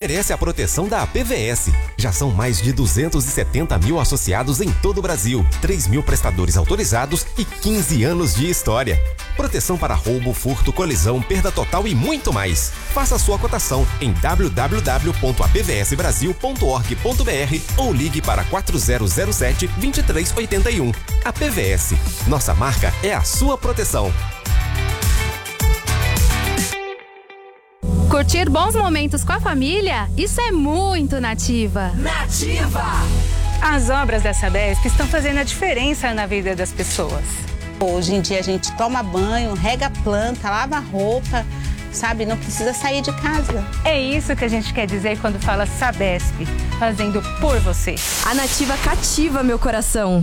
merece a proteção da APVS. Já são mais de 270 mil associados em todo o Brasil, 3 mil prestadores autorizados e 15 anos de história. Proteção para roubo, furto, colisão, perda total e muito mais. Faça sua cotação em www.apvsbrasil.org.br ou ligue para 4007-2381. APVS. Nossa marca é a sua proteção. Curtir bons momentos com a família? Isso é muito Nativa. Nativa! As obras da Sabesp estão fazendo a diferença na vida das pessoas. Hoje em dia a gente toma banho, rega a planta, lava a roupa, sabe? Não precisa sair de casa. É isso que a gente quer dizer quando fala Sabesp, fazendo por você. A Nativa cativa meu coração.